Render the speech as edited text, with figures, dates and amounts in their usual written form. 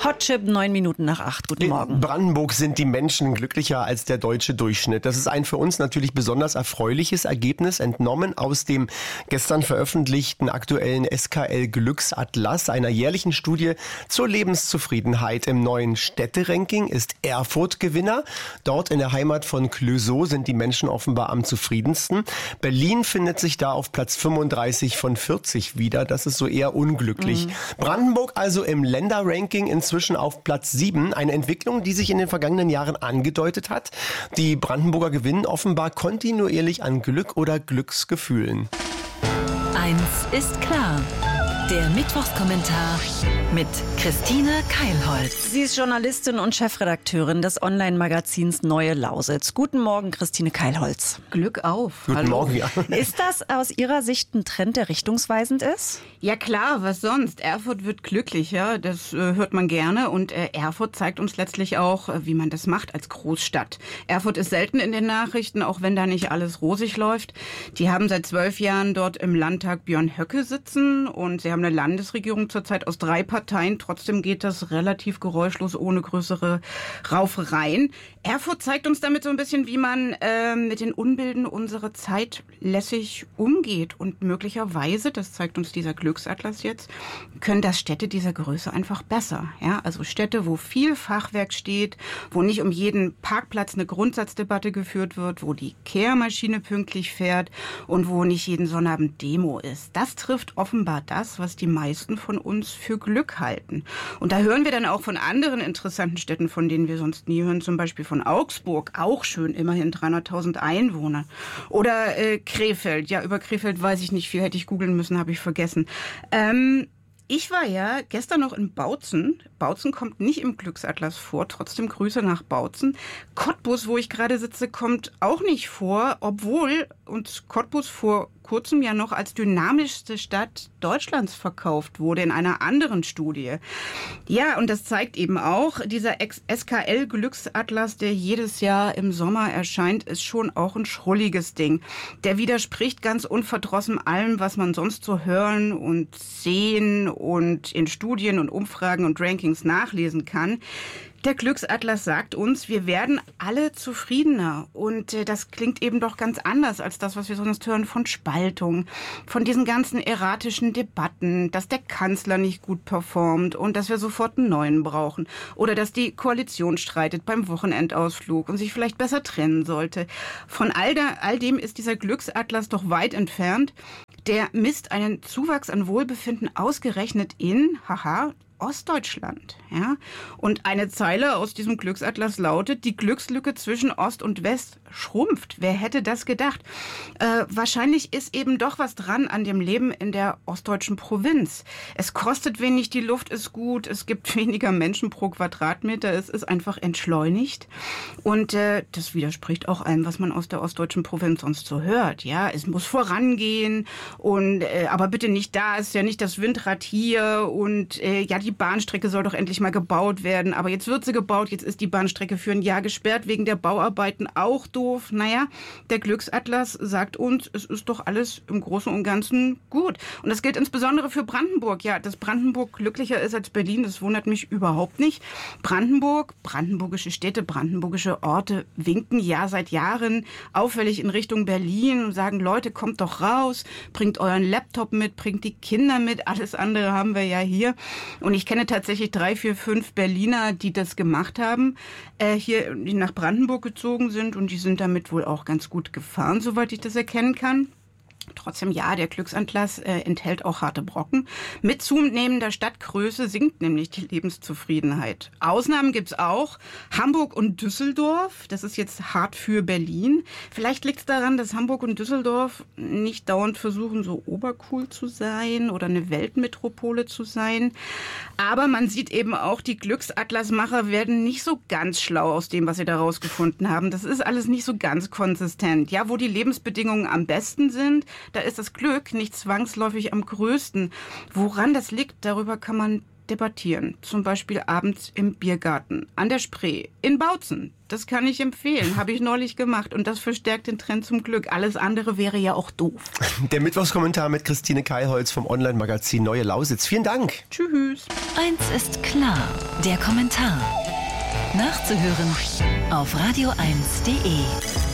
Hotchip, 8:09. Guten Morgen. In Brandenburg sind die Menschen glücklicher als der deutsche Durchschnitt. Das ist ein für uns natürlich besonders erfreuliches Ergebnis, entnommen aus dem gestern veröffentlichten aktuellen SKL Glücksatlas, einer jährlichen Studie zur Lebenszufriedenheit. Im neuen Städteranking ist Erfurt Gewinner. Dort in der Heimat von Clouseau sind die Menschen offenbar am zufriedensten. Berlin findet sich da auf Platz 35 von 40 wieder. Das ist so eher unglücklich. Brandenburg also im Länderranking inzwischen auf Platz 7. Eine Entwicklung, die sich in den vergangenen Jahren angedeutet hat. Die Brandenburger gewinnen offenbar kontinuierlich an Glück oder Glücksgefühlen. Eins ist klar. Der Mittwochskommentar mit Christine Keilholz. Sie ist Journalistin und Chefredakteurin des Online-Magazins Neue Lausitz. Guten Morgen, Christine Keilholz. Glück auf. Guten Hallo. Morgen, ja. Ist das aus Ihrer Sicht ein Trend, der richtungsweisend ist? Ja klar, was sonst? Erfurt wird glücklicher, das hört man gerne. Und Erfurt zeigt uns letztlich auch, wie man das macht als Großstadt. Erfurt ist selten in den Nachrichten, auch wenn da nicht alles rosig läuft. Die haben seit 12 Jahren dort im Landtag Björn Höcke sitzen und sie haben eine Landesregierung zurzeit aus 3 Parteien. Trotzdem geht das relativ geräuschlos, ohne größere Raufereien. Erfurt zeigt uns damit so ein bisschen, wie man mit den Unbilden unserer Zeit lässig umgeht. Und möglicherweise, das zeigt uns dieser Glücksatlas jetzt, können das Städte dieser Größe einfach besser. Ja? Also Städte, wo viel Fachwerk steht, wo nicht um jeden Parkplatz eine Grundsatzdebatte geführt wird, wo die Kehrmaschine pünktlich fährt und wo nicht jeden Sonnabend Demo ist. Das trifft offenbar das, was die meisten von uns für Glück halten. Und da hören wir dann auch von anderen interessanten Städten, von denen wir sonst nie hören, zum Beispiel von Augsburg, auch schön, immerhin 300.000 Einwohner. Oder Krefeld, ja, über Krefeld weiß ich nicht viel, hätte ich googeln müssen, habe ich vergessen. Ich war ja gestern noch in Bautzen. Bautzen kommt nicht im Glücksatlas vor, trotzdem Grüße nach Bautzen. Cottbus, wo ich gerade sitze, kommt auch nicht vor, obwohl uns Cottbus vor kurzem ja noch als dynamischste Stadt Deutschlands verkauft wurde in einer anderen Studie. Ja, und das zeigt eben auch, dieser SKL-Glücksatlas, der jedes Jahr im Sommer erscheint, ist schon auch ein schrulliges Ding. Der widerspricht ganz unverdrossen allem, was man sonst so hören und sehen und in Studien und Umfragen und Rankings nachlesen kann. Der Glücksatlas sagt uns, wir werden alle zufriedener. Und das klingt eben doch ganz anders als das, was wir sonst hören von Spaltung, von diesen ganzen erratischen Debatten, dass der Kanzler nicht gut performt und dass wir sofort einen neuen brauchen. Oder dass die Koalition streitet beim Wochenendausflug und sich vielleicht besser trennen sollte. Von all dem ist dieser Glücksatlas doch weit entfernt. Der misst einen Zuwachs an Wohlbefinden ausgerechnet in, Ostdeutschland. Ja? Und eine Zeile aus diesem Glücksatlas lautet, die Glückslücke zwischen Ost und West schrumpft. Wer hätte das gedacht? Wahrscheinlich ist eben doch was dran an dem Leben in der ostdeutschen Provinz. Es kostet wenig, die Luft ist gut, es gibt weniger Menschen pro Quadratmeter, es ist einfach entschleunigt. Und das widerspricht auch allem, was man aus der ostdeutschen Provinz sonst so hört. Ja, es muss vorangehen und aber bitte nicht da, ist ja nicht das Windrad hier und ja, die Bahnstrecke soll doch endlich mal gebaut werden. Aber jetzt wird sie gebaut, jetzt ist die Bahnstrecke für ein Jahr gesperrt, wegen der Bauarbeiten auch doof. Naja, der Glücksatlas sagt uns, es ist doch alles im Großen und Ganzen gut. Und das gilt insbesondere für Brandenburg. Ja, dass Brandenburg glücklicher ist als Berlin, das wundert mich überhaupt nicht. Brandenburg, brandenburgische Städte, brandenburgische Orte winken ja seit Jahren auffällig in Richtung Berlin und sagen, Leute, kommt doch raus, bringt euren Laptop mit, bringt die Kinder mit, alles andere haben wir ja hier. Und ich kenne tatsächlich 3, 4, 5 Berliner, die das gemacht haben, die nach Brandenburg gezogen sind und die sind damit wohl auch ganz gut gefahren, soweit ich das erkennen kann. Trotzdem, ja, der Glücksatlas enthält auch harte Brocken. Mit zunehmender Stadtgröße sinkt nämlich die Lebenszufriedenheit. Ausnahmen gibt's auch. Hamburg und Düsseldorf, das ist jetzt hart für Berlin. Vielleicht liegt's daran, dass Hamburg und Düsseldorf nicht dauernd versuchen, so obercool zu sein oder eine Weltmetropole zu sein. Aber man sieht eben auch, die Glücksatlasmacher werden nicht so ganz schlau aus dem, was sie da rausgefunden haben. Das ist alles nicht so ganz konsistent. Ja, wo die Lebensbedingungen am besten sind, da ist das Glück nicht zwangsläufig am größten. Woran das liegt, darüber kann man debattieren. Zum Beispiel abends im Biergarten, an der Spree, in Bautzen. Das kann ich empfehlen, habe ich neulich gemacht. Und das verstärkt den Trend zum Glück. Alles andere wäre ja auch doof. Der Mittwochskommentar mit Christine Keilholz vom Online-Magazin Neue Lausitz. Vielen Dank. Tschüss. Eins ist klar, der Kommentar. Nachzuhören auf radio1.de.